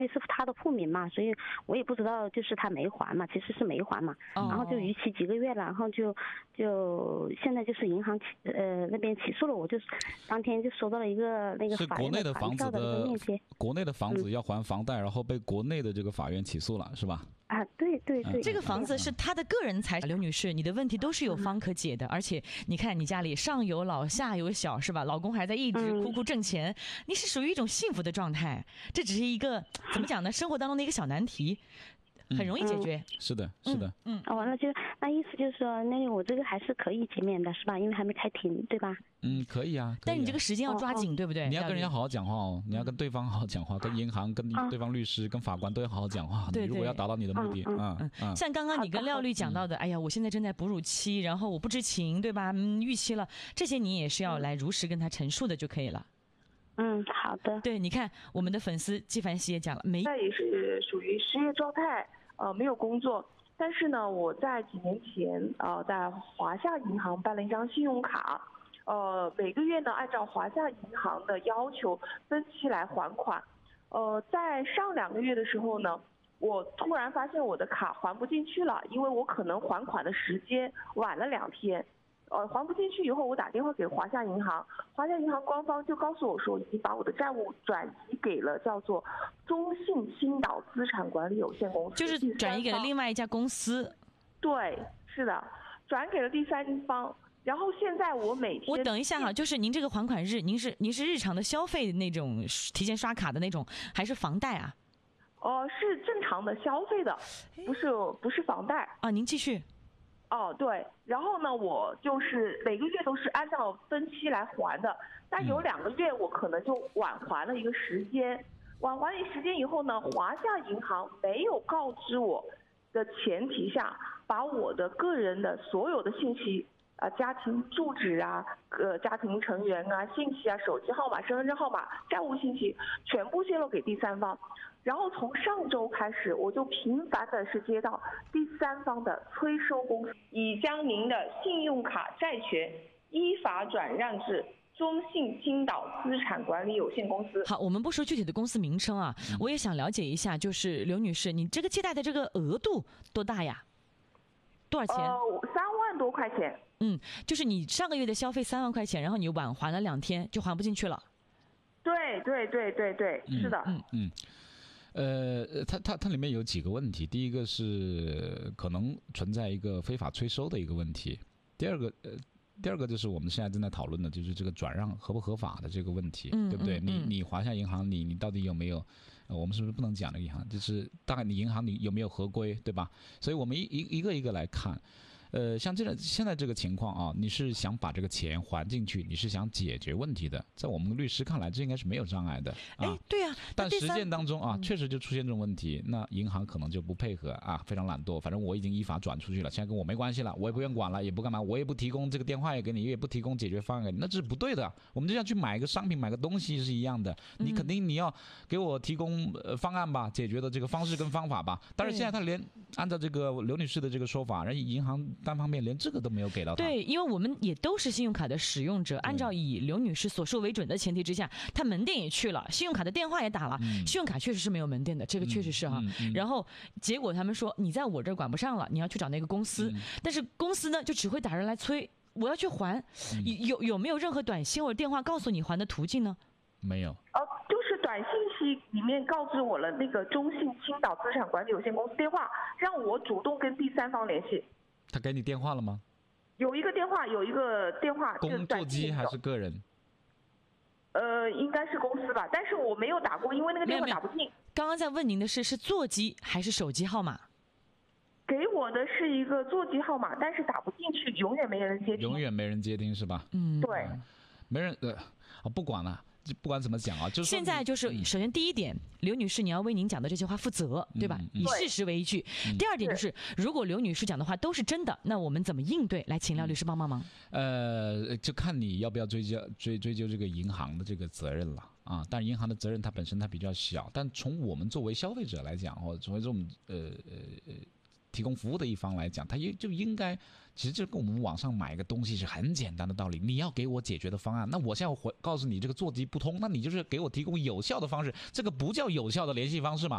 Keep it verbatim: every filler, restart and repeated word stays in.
是他的户名嘛，所以我也不知道就是他没还嘛，其实是没还嘛， 哦、 然后就逾期几个月了，然后就就现在就是银行起呃那边起诉了我，就是当天就收到了一个那个是国内的房子的链接， 国内的房子要还房贷，嗯、然后被国内的这个法院起诉了，是吧？ 啊，对对对， 这个房子是他的个人财产，刘女士，你的问题都是有方可解的，而且你看你家里上有老下有小，是吧？老公还在一直苦苦挣钱，你是属于一种幸福的状态，这只是一个怎么讲呢？生活当中的一个小难题。很容易解决、 嗯、是的是的嗯哦，那就那意思就是说那我这个还是可以减免的是吧？因为还没开庭对吧？ 嗯，可以啊，可以啊， 但你这个时间要抓紧、哦、对不对？ 你要跟人家好好讲话哦，你要跟对方好好讲话，跟银行跟对方律师、哦、跟法官都要好好讲话。 对， 你如果要达到你的目的， 嗯嗯嗯， 像刚刚你跟廖律讲到的，哎呀，我现在正在哺乳期，然后我不知情，对吧？嗯，逾期了，这些你也是要来如实跟他陈述的就可以了。 嗯，好的。 对，你看我们的粉丝纪梵希也讲了，没， 那也是属于失业状态。呃，没有工作，但是呢，我在几年前呃，在华夏银行办了一张信用卡，呃，每个月呢按照华夏银行的要求分期来还款，呃，在上两个月的时候呢，我突然发现我的卡还不进去了，因为我可能还款的时间晚了两天。呃，还不进去以后，我打电话给华夏银行，华夏银行官方就告诉我说，已经把我的债务转移给了叫做中信青岛资产管理有限公司， 就是转移给了另外一家公司。 对，是的，转给了第三方。然后现在我每天， 我等一下哈，就是您这个还款日，您是您是日常的消费那种提前刷卡的那种，还是房贷啊？ 哦、呃，是正常的消费的，不是不是房贷啊。您继续。 哦，对，然后呢，我就是每个月都是按照分期来还的，但有两个月我可能就晚还了一个时间，晚还一时间以后呢，华夏银行没有告知我的前提下，把我的个人的所有的信息啊、呃，家庭住址啊，呃，家庭成员啊，信息啊，手机号码、身份证号码、债务信息全部泄露给第三方。然后从上周开始，我就频繁的是接到第三方的催收公司，已将您的信用卡债权依法转让至中信青岛资产管理有限公司。 好，我们不说具体的公司名称啊，我也想了解一下，就是刘女士，你这个借贷的这个额度多大呀？多少钱？ 呃，三万多块钱。 嗯，就是你上个月的消费三万块钱，然后你晚还了两天就还不进去了。 对对对对对，是的。 嗯嗯。嗯呃，它它它里面有几个问题，第一个是可能存在一个非法催收的一个问题，第二个呃，第二个就是我们现在正在讨论的，就是这个转让合不合法的这个问题， 嗯、 对不对？ 嗯、 你你华夏银行，你你到底有没有？呃，我们是不是不能讲那个银行？就是大概你银行你有没有合规，对吧？所以我们一一一个一个来看。呃，像这个现在这个情况啊，你是想把这个钱还进去，你是想解决问题的，在我们律师看来，这应该是没有障碍的啊。 哎，对啊。 但实践当中啊，确实就出现这种问题，那银行可能就不配合啊，非常懒惰。反正我已经依法转出去了，现在跟我没关系了，我也不愿管了，也不干嘛，我也不提供这个电话也给你，也不提供解决方案给你，那这是不对的。我们就像去买一个商品、买个东西是一样的，你肯定你要给我提供呃方案吧，解决的这个方式跟方法吧。但是现在他连按照这个刘女士的这个说法，人银行单方面连这个都没有给到他。 对，因为我们也都是信用卡的使用者，按照以刘女士所说为准的前提之下，她门店也去了，信用卡的电话也打了，嗯、信用卡确实是没有门店的，这个确实是哈、啊嗯嗯嗯。然后结果他们说你在我这儿管不上了，你要去找那个公司，嗯、但是公司呢就只会打人来催，我要去还，嗯、有有没有任何短信或者电话告诉你还的途径呢？ 没有。 呃，就是短信息里面告知我了那个中信青岛资产管理有限公司电话，让我主动跟第三方联系。 他给你电话了吗？ 有一个电话，有一个电话， 工作机还是个人？ 呃，应该是公司吧，但是我没有打过，因为那个电话打不进。 刚刚在问您的是是座机还是手机号码？ 给我的是一个座机号码，但是打不进去，永远没人接听。 永远没人接听是吧？ 嗯，对， 没人呃，不管了。不管怎么讲啊，就是现在就是首先第一点，刘女士你要为您讲的这些话负责，对吧？以事实为依据。第二点就是，如果刘女士讲的话都是真的，那我们怎么应对？来，请廖律师帮帮忙。 呃，就看你要不要追究追追究这个银行的这个责任了啊。但银行的责任它本身它比较小，但从我们作为消费者来讲，或者作为这种呃呃呃提供服务的一方来讲，他也就应该，其实这跟我们网上买一个东西是很简单的道理。你要给我解决的方案，那我现在回告诉你这个座机不通，那你就是给我提供有效的方式，这个不叫有效的联系方式嘛？